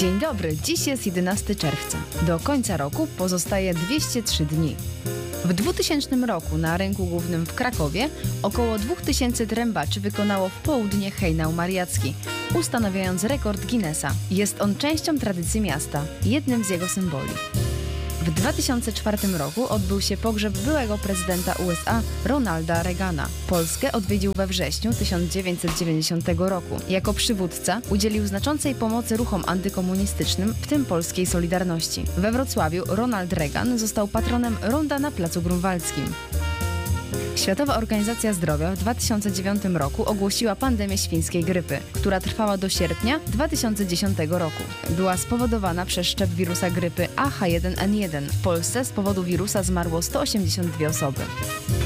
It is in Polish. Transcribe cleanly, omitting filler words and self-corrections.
Dzień dobry, dziś jest 11 czerwca. Do końca roku pozostaje 203 dni. W 2000 roku na rynku głównym w Krakowie około 2000 trębaczy wykonało w południe hejnał mariacki, ustanawiając rekord Guinnessa. Jest on częścią tradycji miasta, jednym z jego symboli. W 2004 roku odbył się pogrzeb byłego prezydenta USA Ronalda Reagana. Polskę odwiedził we wrześniu 1990 roku. Jako przywódca udzielił znaczącej pomocy ruchom antykomunistycznym, w tym polskiej Solidarności. We Wrocławiu Ronald Reagan został patronem ronda na Placu Grunwaldzkim. Światowa Organizacja Zdrowia w 2009 roku ogłosiła pandemię świńskiej grypy, która trwała do sierpnia 2010 roku. Była spowodowana przez szczep wirusa grypy AH1N1. W Polsce z powodu wirusa zmarło 182 osoby.